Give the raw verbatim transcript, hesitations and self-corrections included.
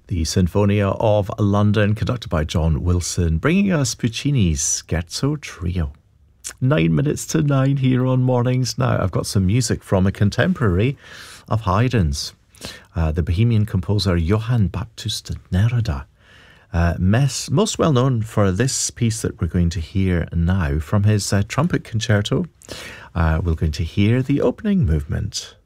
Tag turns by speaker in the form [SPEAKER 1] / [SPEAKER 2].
[SPEAKER 1] The Sinfonia of London, conducted by John Wilson, bringing us Puccini's Scherzo Trio. Nine minutes to nine here on Mornings Now. I've got some music from a contemporary of Haydn's, uh, the Bohemian composer Johann Baptist Neruda. Uh, mess, most well known for this piece that we're going to hear now from his uh, trumpet concerto. Uh, we're going to hear the opening movement.